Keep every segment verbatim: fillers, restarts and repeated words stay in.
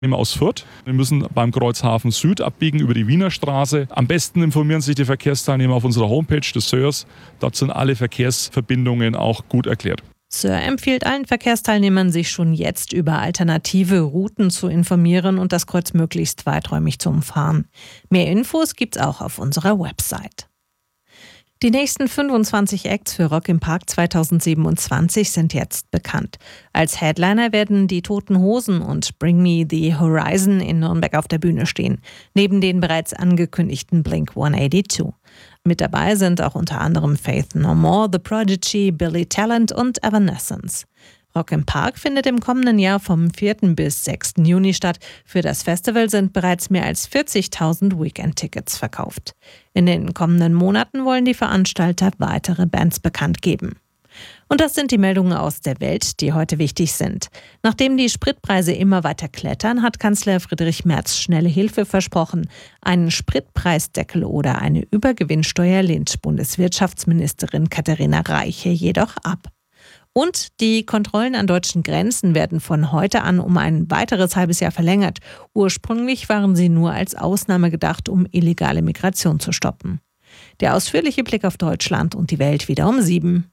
Nehmen wir aus Fürth. Wir müssen beim Kreuzhafen Süd abbiegen über die Wiener Straße. Am besten informieren sich die Verkehrsteilnehmer auf unserer Homepage des S Ö Rs. Dort sind alle Verkehrsverbindungen auch gut erklärt. S Ö R empfiehlt allen Verkehrsteilnehmern, sich schon jetzt über alternative Routen zu informieren und das Kreuz möglichst weiträumig zu umfahren. Mehr Infos gibt's auch auf unserer Website. Die nächsten fünfundzwanzig Acts für Rock im Park zweitausendsiebenundzwanzig sind jetzt bekannt. Als Headliner werden die Toten Hosen und Bring Me the Horizon in Nürnberg auf der Bühne stehen, neben den bereits angekündigten Blink hundertzweiundachtzig. Mit dabei sind auch unter anderem Faith No More, The Prodigy, Billy Talent und Evanescence. Rock im Park findet im kommenden Jahr vom vierten bis sechsten Juni statt. Für das Festival sind bereits mehr als vierzigtausend Weekend-Tickets verkauft. In den kommenden Monaten wollen die Veranstalter weitere Bands bekannt geben. Und das sind die Meldungen aus der Welt, die heute wichtig sind. Nachdem die Spritpreise immer weiter klettern, hat Kanzler Friedrich Merz schnelle Hilfe versprochen. Einen Spritpreisdeckel oder eine Übergewinnsteuer lehnt Bundeswirtschaftsministerin Katharina Reiche jedoch ab. Und die Kontrollen an deutschen Grenzen werden von heute an um ein weiteres halbes Jahr verlängert. Ursprünglich waren sie nur als Ausnahme gedacht, um illegale Migration zu stoppen. Der ausführliche Blick auf Deutschland und die Welt wieder um sieben.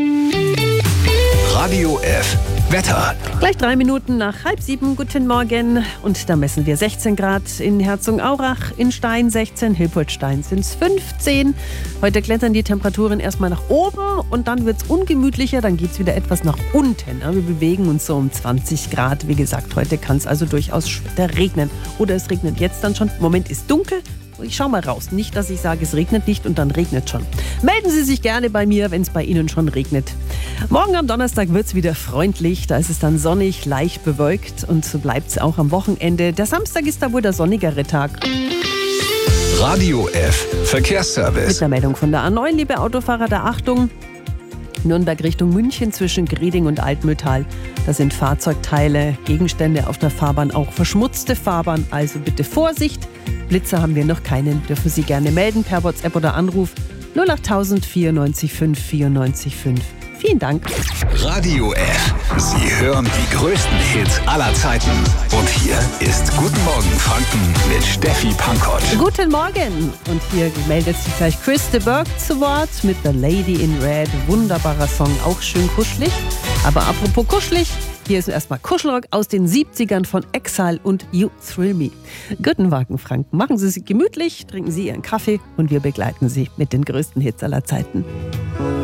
Radio F. Wetter. Gleich drei Minuten nach halb sieben. Guten Morgen. Und da messen wir sechzehn Grad in Herzogenaurach, in Stein sechzehn, Hilpoltstein sind es fünfzehn. Heute klettern die Temperaturen erstmal nach oben und dann wird es ungemütlicher, dann geht es wieder etwas nach unten. Wir bewegen uns so um zwanzig Grad. Wie gesagt, heute kann es also durchaus später regnen. Oder es regnet jetzt dann schon. Im Moment ist dunkel. Ich schau mal raus. Nicht, dass ich sage, es regnet nicht und dann regnet schon. Melden Sie sich gerne bei mir, wenn es bei Ihnen schon regnet. Morgen am Donnerstag wird es wieder freundlich. Da ist es dann sonnig, leicht bewölkt und so bleibt es auch am Wochenende. Der Samstag ist da wohl der sonnigere Tag. Radio F. Verkehrsservice. Mit einer Meldung von der A neun, liebe Autofahrer, der Achtung. Nürnberg Richtung München zwischen Greding und Altmühltal. Da sind Fahrzeugteile, Gegenstände auf der Fahrbahn, auch verschmutzte Fahrbahn. Also bitte Vorsicht. Blitzer haben wir noch keinen. Dürfen Sie gerne melden per WhatsApp oder Anruf null acht tausend vierundneunzig fünf vierundneunzig fünf. Vielen Dank. Radio F. Sie hören die größten Hits aller Zeiten. Und hier ist Guten Morgen Franken mit Steffi Pankott. Guten Morgen. Und hier meldet sich gleich Chris de Burgh zu Wort mit The Lady in Red. Wunderbarer Song, auch schön kuschelig. Aber apropos kuschelig, hier ist erstmal Kuschelrock aus den siebzigern von Exile und You Thrill Me. Guten Morgen Franken. Machen Sie es gemütlich, trinken Sie Ihren Kaffee und wir begleiten Sie mit den größten Hits aller Zeiten.